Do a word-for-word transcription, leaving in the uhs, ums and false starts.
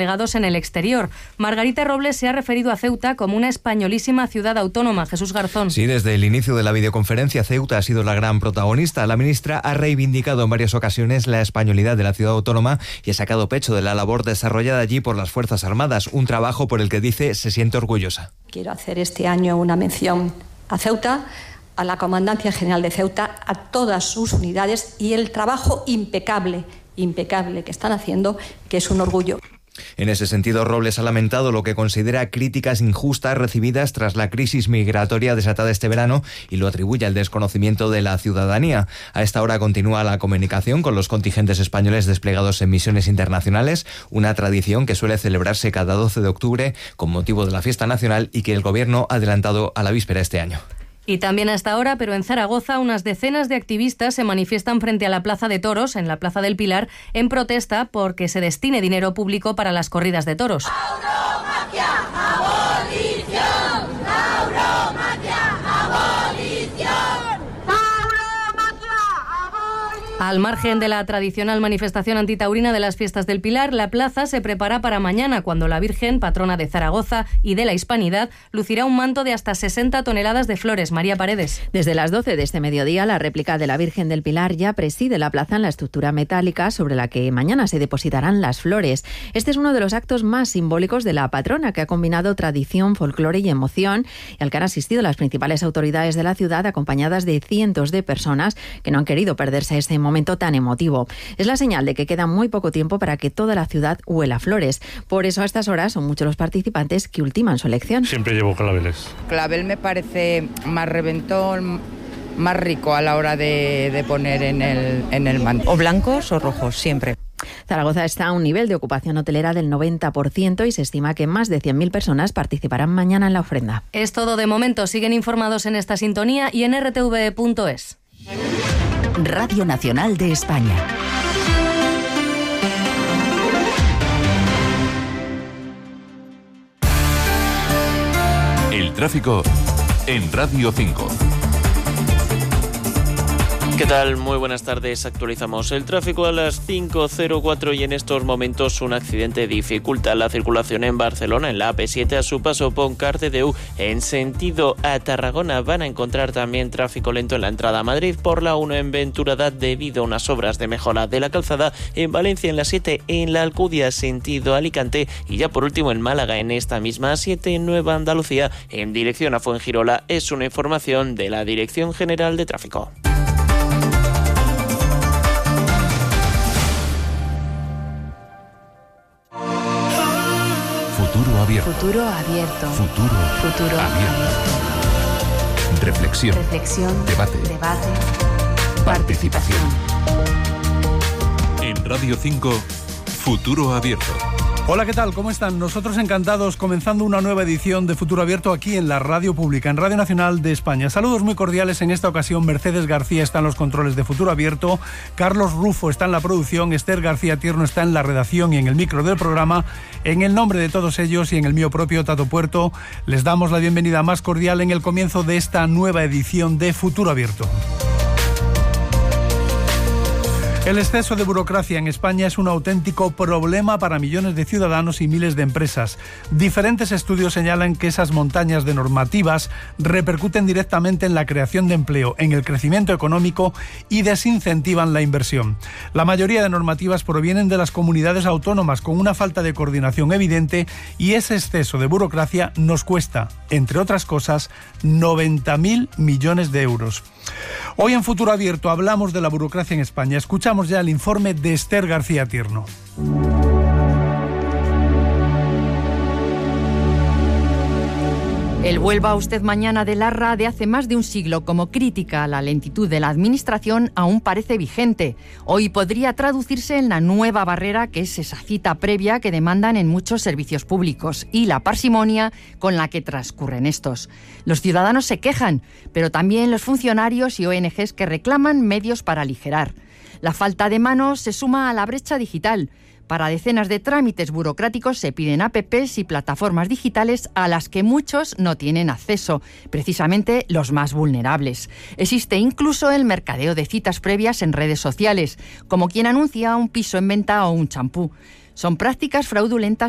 desplegados en el exterior. Margarita Robles se ha referido a Ceuta como una españolísima ciudad autónoma. Jesús Garzón. Sí, desde el inicio de la videoconferencia, Ceuta ha sido la gran protagonista. La ministra ha reivindicado en varias ocasiones la españolidad de la ciudad autónoma y ha sacado pecho de la labor desarrollada allí por las Fuerzas Armadas, un trabajo por el que dice se siente orgullosa. Quiero hacer este año una mención a Ceuta, a la Comandancia General de Ceuta, a todas sus unidades y el trabajo impecable, impecable que están haciendo, que es un orgullo. En ese sentido, Robles ha lamentado lo que considera críticas injustas recibidas tras la crisis migratoria desatada este verano y lo atribuye al desconocimiento de la ciudadanía. A esta hora continúa la comunicación con los contingentes españoles desplegados en misiones internacionales, una tradición que suele celebrarse cada doce de octubre con motivo de la fiesta nacional y que el Gobierno ha adelantado a la víspera este año. Y también a esta hora, pero en Zaragoza, unas decenas de activistas se manifiestan frente a la Plaza de Toros, en la Plaza del Pilar, en protesta porque se destine dinero público para las corridas de toros. ¡Tauromaquia, abolición! ¡Tauromaquia, abolición! Al margen de la tradicional manifestación antitaurina de las fiestas del Pilar, la plaza se prepara para mañana, cuando la Virgen, patrona de Zaragoza y de la Hispanidad, lucirá un manto de hasta sesenta toneladas de flores. María Paredes. Desde las doce de este mediodía, la réplica de la Virgen del Pilar ya preside la plaza en la estructura metálica sobre la que mañana se depositarán las flores. Este es uno de los actos más simbólicos de la patrona, que ha combinado tradición, folclore y emoción, y al que han asistido las principales autoridades de la ciudad, acompañadas de cientos de personas que no han querido perderse este momento momento tan emotivo. Es la señal de que queda muy poco tiempo para que toda la ciudad huela flores. Por eso a estas horas son muchos los participantes que ultiman su elección. Siempre llevo claveles. Clavel me parece más reventón, más rico a la hora de, de poner en el, en el manto. O blancos o rojos, siempre. Zaragoza está a un nivel de ocupación hotelera del noventa por ciento y se estima que más de cien mil personas participarán mañana en la ofrenda. Es todo de momento. Siguen informados en esta sintonía y en r t v punto es. Radio Nacional de España. El tráfico en Radio cinco. ¿Qué tal? Muy buenas tardes. Actualizamos el tráfico a las cinco cero cuatro y en estos momentos un accidente dificulta la circulación en Barcelona, en la A P siete a su paso por Cardedeu. En sentido a Tarragona van a encontrar también tráfico lento en la entrada a Madrid por la uno en Venturada debido a unas obras de mejora de la calzada. En Valencia en la siete en la Alcudia sentido Alicante y ya por último en Málaga en esta misma A siete en Nueva Andalucía en dirección a Fuengirola. Es una información de la Dirección General de Tráfico. Futuro abierto. Futuro abierto. Futuro, Futuro abierto. abierto. Reflexión. Reflexión. Debate. Debate. Participación. En Radio cinco, Futuro abierto. Hola, ¿qué tal? ¿Cómo están? Nosotros encantados comenzando una nueva edición de Futuro Abierto aquí en la Radio Pública, en Radio Nacional de España. Saludos muy cordiales. En esta ocasión Mercedes García está en los controles de Futuro Abierto, Carlos Rufo está en la producción, Esther García Tierno está en la redacción y en el micro del programa. En el nombre de todos ellos y en el mío propio, Tato Puerto, les damos la bienvenida más cordial en el comienzo de esta nueva edición de Futuro Abierto. El exceso de burocracia en España es un auténtico problema para millones de ciudadanos y miles de empresas. Diferentes estudios señalan que esas montañas de normativas repercuten directamente en la creación de empleo, en el crecimiento económico y desincentivan la inversión. La mayoría de normativas provienen de las comunidades autónomas con una falta de coordinación evidente y ese exceso de burocracia nos cuesta, entre otras cosas, noventa mil millones de euros. Hoy en Futuro Abierto hablamos de la burocracia en España. Escuchamos ya el informe de Esther García Tierno. El Vuelva usted mañana de Larra de hace más de un siglo como crítica a la lentitud de la administración aún parece vigente. Hoy podría traducirse en la nueva barrera que es esa cita previa que demandan en muchos servicios públicos y la parsimonia con la que transcurren estos. Los ciudadanos se quejan, pero también los funcionarios y O N Ges que reclaman medios para aligerar. La falta de manos se suma a la brecha digital. Para decenas de trámites burocráticos se piden apps y plataformas digitales a las que muchos no tienen acceso, precisamente los más vulnerables. Existe incluso el mercadeo de citas previas en redes sociales, como quien anuncia un piso en venta o un champú. Son prácticas fraudulentas